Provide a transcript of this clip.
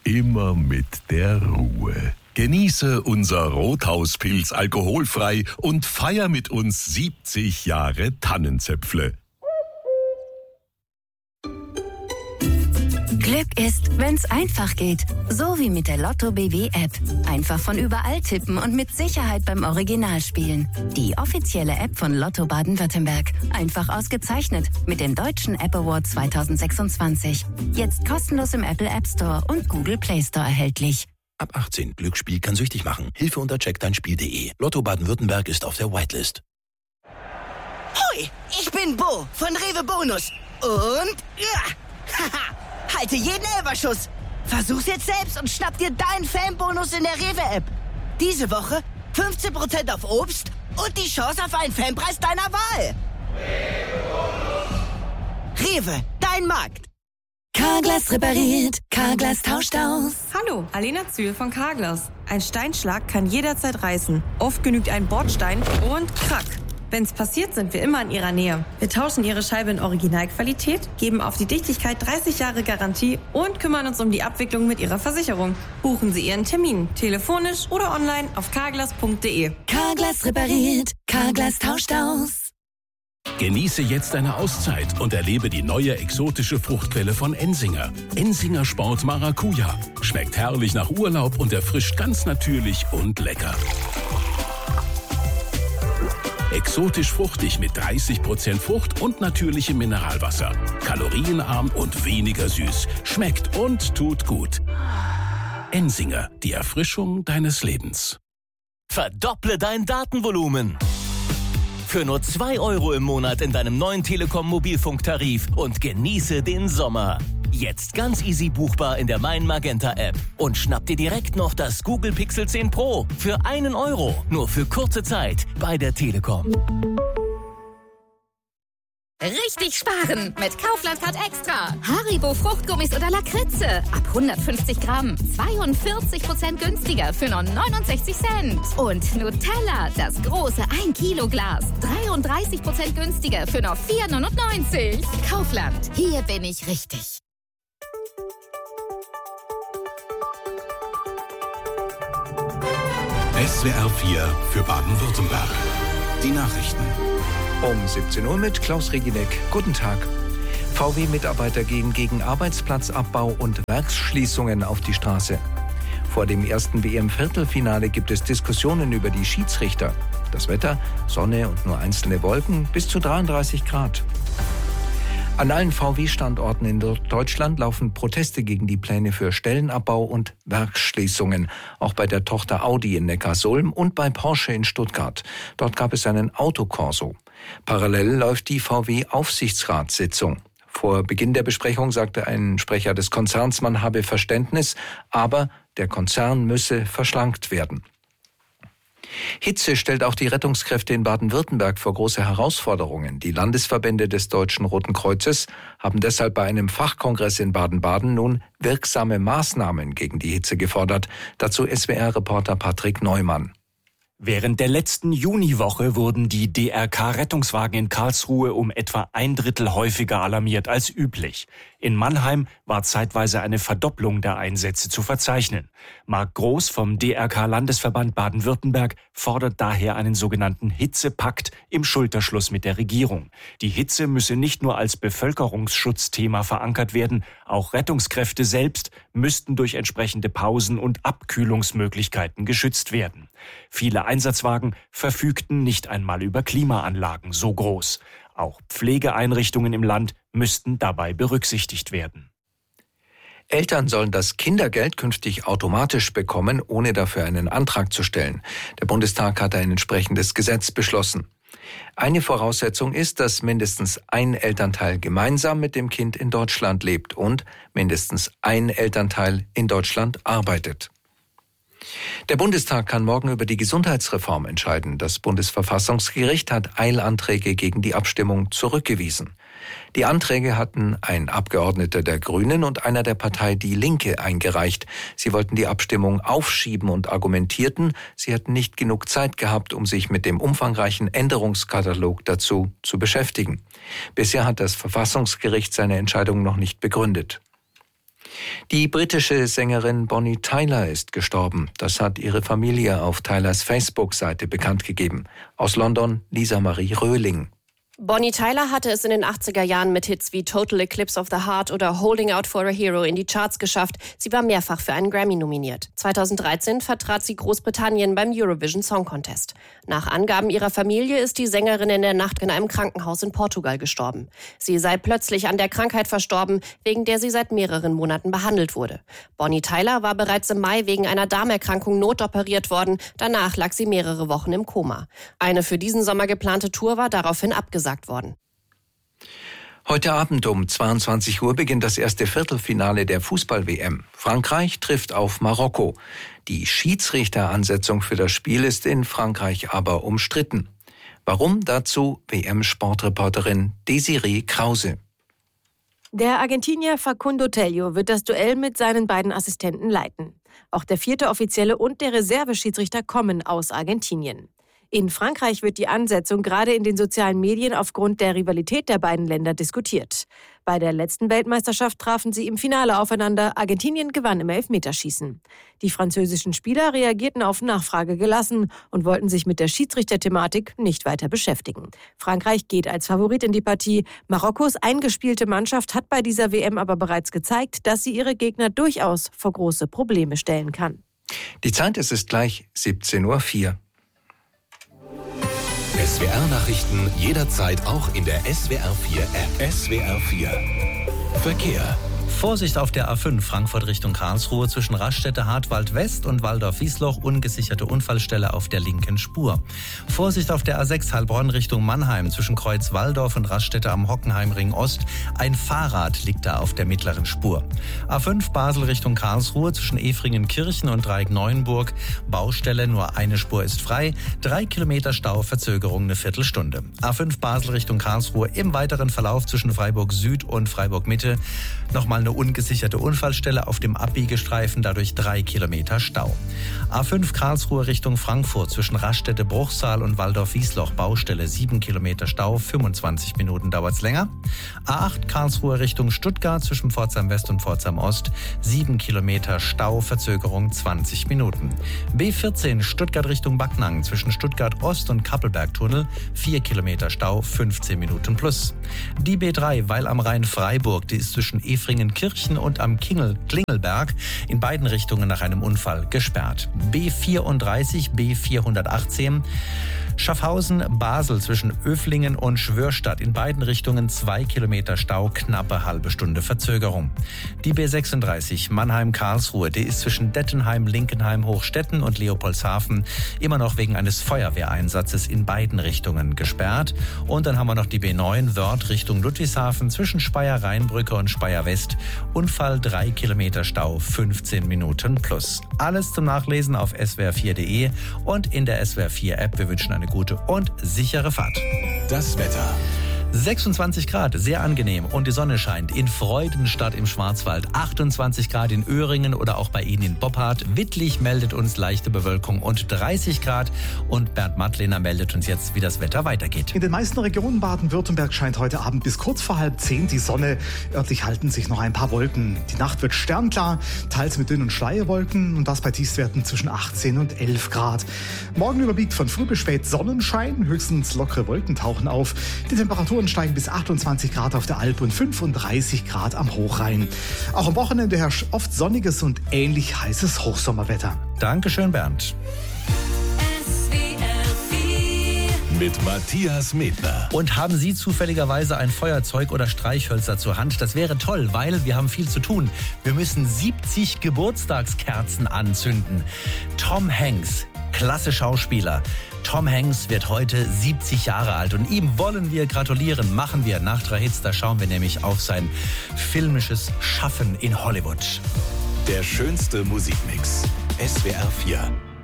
immer mit der Ruhe. Genieße unser Rothauspilz alkoholfrei und feier mit uns 70 Jahre Tannenzäpfle. Glück ist, wenn's einfach geht. So wie mit der Lotto BW-App. Einfach von überall tippen und mit Sicherheit beim Original spielen. Die offizielle App von Lotto Baden-Württemberg. Einfach ausgezeichnet mit dem Deutschen App Award 2026. Jetzt kostenlos im Apple App Store und Google Play Store erhältlich. Ab 18. Glücksspiel kann süchtig machen. Hilfe unter checkdeinspiel.de. Lotto Baden-Württemberg ist auf der Whitelist. Hoi, ich bin Bo von Rewe Bonus. Und haha, halte jeden Elberschuss. Versuch's jetzt selbst und schnapp dir deinen Fanbonus in der Rewe-App. Diese Woche 15% auf Obst und die Chance auf einen Fanpreis deiner Wahl. Rewe, dein Markt. Carglass repariert, Carglass tauscht aus. Hallo, Alena Zühl von Carglass. Ein Steinschlag kann jederzeit reißen. Oft genügt ein Bordstein und krack. Wenn's passiert, sind wir immer in Ihrer Nähe. Wir tauschen Ihre Scheibe in Originalqualität, geben auf die Dichtigkeit 30 Jahre Garantie und kümmern uns um die Abwicklung mit Ihrer Versicherung. Buchen Sie Ihren Termin, telefonisch oder online auf carglass.de. Carglass repariert, Carglass tauscht aus. Genieße jetzt eine Auszeit und erlebe die neue exotische Fruchtquelle von Ensinger. Ensinger Sport Maracuja. Schmeckt herrlich nach Urlaub und erfrischt ganz natürlich und lecker. Exotisch fruchtig mit 30% Frucht und natürlichem Mineralwasser. Kalorienarm und weniger süß. Schmeckt und tut gut. Ensinger, die Erfrischung deines Lebens. Verdopple dein Datenvolumen. Für nur 2 € im Monat in deinem neuen Telekom-Mobilfunktarif und genieße den Sommer. Jetzt ganz easy buchbar in der Mein Magenta App. Und schnapp dir direkt noch das Google Pixel 10 Pro für 1 €. Nur für kurze Zeit bei der Telekom. Richtig sparen mit Kaufland Card Extra. Haribo Fruchtgummis oder Lakritze. Ab 150 Gramm. 42% günstiger für nur 69 Cent. Und Nutella, das große 1 Kilo Glas. 33% günstiger für nur 4,99 €. Kaufland, hier bin ich richtig. SWR 4 für Baden-Württemberg. Die Nachrichten. Um 17 Uhr mit Klaus Reginek. Guten Tag. VW-Mitarbeiter gehen gegen Arbeitsplatzabbau und Werksschließungen auf die Straße. Vor dem ersten WM-Viertelfinale gibt es Diskussionen über die Schiedsrichter. Das Wetter, Sonne und nur einzelne Wolken, bis zu 33 Grad. An allen VW-Standorten in Deutschland laufen Proteste gegen die Pläne für Stellenabbau und Werksschließungen. Auch bei der Tochter Audi in Neckarsulm und bei Porsche in Stuttgart. Dort gab es einen Autokorso. Parallel läuft die VW-Aufsichtsratssitzung. Vor Beginn der Besprechung sagte ein Sprecher des Konzerns, man habe Verständnis, aber der Konzern müsse verschlankt werden. Hitze stellt auch die Rettungskräfte in Baden-Württemberg vor große Herausforderungen. Die Landesverbände des Deutschen Roten Kreuzes haben deshalb bei einem Fachkongress in Baden-Baden nun wirksame Maßnahmen gegen die Hitze gefordert. Dazu SWR-Reporter Patrick Neumann. Während der letzten Juniwoche wurden die DRK-Rettungswagen in Karlsruhe um etwa 1/3 häufiger alarmiert als üblich. In Mannheim war zeitweise eine Verdopplung der Einsätze zu verzeichnen. Marc Groß vom DRK-Landesverband Baden-Württemberg fordert daher einen sogenannten Hitzepakt im Schulterschluss mit der Regierung. Die Hitze müsse nicht nur als Bevölkerungsschutzthema verankert werden, auch Rettungskräfte selbst müssten durch entsprechende Pausen und Abkühlungsmöglichkeiten geschützt werden. Viele Einsatzwagen verfügten nicht einmal über Klimaanlagen so groß. Auch Pflegeeinrichtungen im Land müssten dabei berücksichtigt werden. Eltern sollen das Kindergeld künftig automatisch bekommen, ohne dafür einen Antrag zu stellen. Der Bundestag hat ein entsprechendes Gesetz beschlossen. Eine Voraussetzung ist, dass mindestens ein Elternteil gemeinsam mit dem Kind in Deutschland lebt und mindestens ein Elternteil in Deutschland arbeitet. Der Bundestag kann morgen über die Gesundheitsreform entscheiden. Das Bundesverfassungsgericht hat Eilanträge gegen die Abstimmung zurückgewiesen. Die Anträge hatten ein Abgeordneter der Grünen und einer der Partei Die Linke eingereicht. Sie wollten die Abstimmung aufschieben und argumentierten, sie hätten nicht genug Zeit gehabt, um sich mit dem umfangreichen Änderungskatalog dazu zu beschäftigen. Bisher hat das Verfassungsgericht seine Entscheidung noch nicht begründet. Die britische Sängerin Bonnie Tyler ist gestorben. Das hat ihre Familie auf Tylers Facebook-Seite bekannt gegeben. Aus London, Lisa Marie Röhling. Bonnie Tyler hatte es in den 80er Jahren mit Hits wie Total Eclipse of the Heart oder Holding Out for a Hero in die Charts geschafft. Sie war mehrfach für einen Grammy nominiert. 2013 vertrat sie Großbritannien beim Eurovision Song Contest. Nach Angaben ihrer Familie ist die Sängerin in der Nacht in einem Krankenhaus in Portugal gestorben. Sie sei plötzlich an der Krankheit verstorben, wegen der sie seit mehreren Monaten behandelt wurde. Bonnie Tyler war bereits im Mai wegen einer Darmerkrankung notoperiert worden. Danach lag sie mehrere Wochen im Koma. Eine für diesen Sommer geplante Tour war daraufhin abgesagt worden. Heute Abend um 22 Uhr beginnt das erste Viertelfinale der Fußball-WM. Frankreich trifft auf Marokko. Die Schiedsrichteransetzung für das Spiel ist in Frankreich aber umstritten. Warum? Dazu WM-Sportreporterin Desiree Krause. Der Argentinier Facundo Tello wird das Duell mit seinen beiden Assistenten leiten. Auch der 4. Offizielle und der Reserveschiedsrichter kommen aus Argentinien. In Frankreich wird die Ansetzung gerade in den sozialen Medien aufgrund der Rivalität der beiden Länder diskutiert. Bei der letzten Weltmeisterschaft trafen sie im Finale aufeinander. Argentinien gewann im Elfmeterschießen. Die französischen Spieler reagierten auf Nachfrage gelassen und wollten sich mit der Schiedsrichterthematik nicht weiter beschäftigen. Frankreich geht als Favorit in die Partie. Marokkos eingespielte Mannschaft hat bei dieser WM aber bereits gezeigt, dass sie ihre Gegner durchaus vor große Probleme stellen kann. Die Zeit ist gleich 17:04 Uhr. SWR-Nachrichten jederzeit auch in der SWR4-App. SWR4 Verkehr. Vorsicht auf der A5 Frankfurt Richtung Karlsruhe zwischen Raststätte Hartwald West und Waldorf-Wiesloch, ungesicherte Unfallstelle auf der linken Spur. Vorsicht auf der A6 Heilbronn Richtung Mannheim zwischen Kreuz Walldorf und Raststätte am Hockenheimring Ost. Ein Fahrrad liegt da auf der mittleren Spur. A5 Basel Richtung Karlsruhe zwischen Efringen-Kirchen und Dreieck Neuenburg. Baustelle, nur eine Spur ist frei. 3 Kilometer Stau, Verzögerung eine Viertelstunde. A5 Basel Richtung Karlsruhe im weiteren Verlauf zwischen Freiburg Süd und Freiburg Mitte. Nochmal eine ungesicherte Unfallstelle auf dem Abbiegestreifen, dadurch 3 Kilometer Stau. A5 Karlsruhe Richtung Frankfurt zwischen Raststätte Bruchsal und Waldorf-Wiesloch, Baustelle 7 Kilometer Stau, 25 Minuten dauert's länger. A8 Karlsruhe Richtung Stuttgart zwischen Pforzheim West und Pforzheim Ost, 7 Kilometer Stau, Verzögerung 20 Minuten. B14 Stuttgart Richtung Backnang zwischen Stuttgart Ost und Kappelbergtunnel, 4 Kilometer Stau, 15 Minuten plus. Die B3 Weil am Rhein Freiburg, die ist zwischen Efringen-Kirchen und am Klingelberg in beiden Richtungen nach einem Unfall gesperrt. B34, B418 Schaffhausen-Basel zwischen Öflingen und Schwörstadt in beiden Richtungen 2 Kilometer Stau, knappe halbe Stunde Verzögerung. Die B36 Mannheim-Karlsruhe, die ist zwischen Dettenheim, Linkenheim, Hochstetten und Leopoldshafen immer noch wegen eines Feuerwehreinsatzes in beiden Richtungen gesperrt. Und dann haben wir noch die B9 Wörth Richtung Ludwigshafen zwischen Speyer-Rheinbrücke und Speyer-West. Unfall 3 Kilometer Stau, 15 Minuten plus. Alles zum Nachlesen auf swr4.de und in der SWR4-App. Wir wünschen eine gute und sichere Fahrt. Das Wetter. 26 Grad, sehr angenehm und die Sonne scheint in Freudenstadt im Schwarzwald, 28 Grad in Öhringen oder auch bei Ihnen in Boppard. Wittlich meldet uns leichte Bewölkung und 30 Grad und Bernd Mattlehner meldet uns jetzt, wie das Wetter weitergeht. In den meisten Regionen Baden-Württemberg scheint heute Abend bis kurz vor 9:30 die Sonne. Örtlich halten sich noch ein paar Wolken. Die Nacht wird sternklar, teils mit dünnen Schleierwolken und das bei Tiefstwerten zwischen 18 und 11 Grad. Morgen überwiegt von früh bis spät Sonnenschein, höchstens lockere Wolken tauchen auf. Die Temperaturen steigen bis 28 Grad auf der Alp und 35 Grad am Hochrhein. Auch am Wochenende herrscht oft sonniges und ähnlich heißes Hochsommerwetter. Dankeschön, Bernd. Mit Matthias Medner. Und haben Sie zufälligerweise ein Feuerzeug oder Streichhölzer zur Hand? Das wäre toll, weil wir haben viel zu tun. Wir müssen 70 Geburtstagskerzen anzünden. Tom Hanks, klasse Schauspieler. Tom Hanks wird heute 70 Jahre alt und ihm wollen wir gratulieren. Machen wir nach 3 Hits, da schauen wir nämlich auf sein filmisches Schaffen in Hollywood. Der schönste Musikmix. SWR4.